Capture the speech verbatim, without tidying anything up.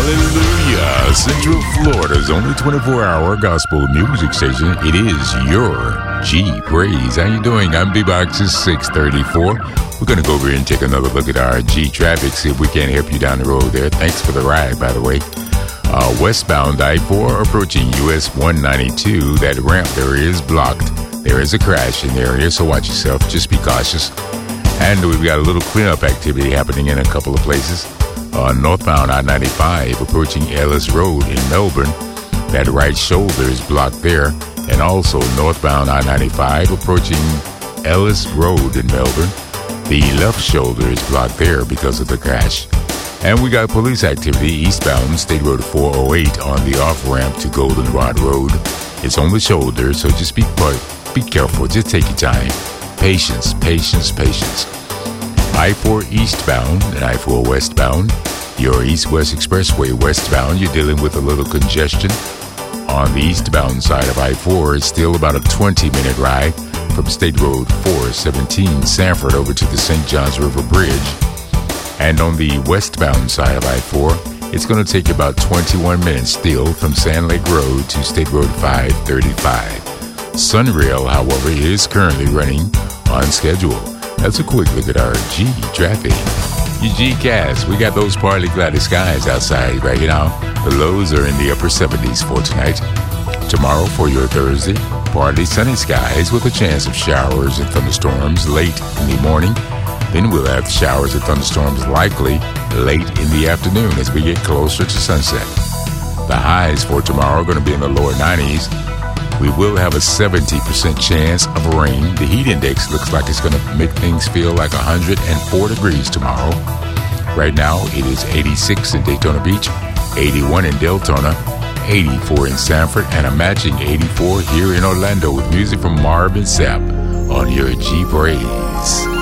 Hallelujah. Central Florida's only twenty-four hour gospel music station. It is your G Praise. How you doing? I'm B-Box's six thirty-four. We're going to go over here and take another look at our G traffic, see if we can't help you down the road there. Thanks for the ride, by the way. Uh, westbound I four approaching U S one ninety-two. That ramp there is blocked. There is a crash in the area, so watch yourself. Just be cautious. And we've got a little cleanup activity happening in a couple of places. Uh, northbound I ninety-five approaching Ellis Road in Melbourne. That right shoulder is blocked there. And also northbound I ninety-five approaching Ellis Road in Melbourne. The left shoulder is blocked there because of the crash. And we got police activity eastbound State Road four oh eight on the off-ramp to Goldenrod Road. It's on the shoulder, so just be, be careful. Just take your time. Patience, patience, patience. I four eastbound and I four westbound. Your east-west expressway westbound, you're dealing with a little congestion. On the eastbound side of I four, it's still about a twenty-minute ride from State Road four seventeen Sanford over to the Saint Johns River Bridge. And on the westbound side of I four, it's going to take you about twenty-one minutes still from Sand Lake Road to State Road five thirty-five. Sunrail, however, is currently running on schedule. That's a quick look at our G traffic. Your G-Cast, we got those partly cloudy skies outside right now. The lows are in the upper seventies for tonight. Tomorrow for your Thursday, partly sunny skies with a chance of showers and thunderstorms late in the morning. Then we'll have showers and thunderstorms likely late in the afternoon as we get closer to sunset. The highs for tomorrow are going to be in the lower nineties. We will have a seventy percent chance of rain. The heat index looks like it's going to make things feel like one hundred four degrees tomorrow. Right now, it is eighty-six in Daytona Beach, eighty-one in Deltona, eighty-four in Sanford, and a matching eighty-four here in Orlando with music from Marvin Sapp on your G Praise.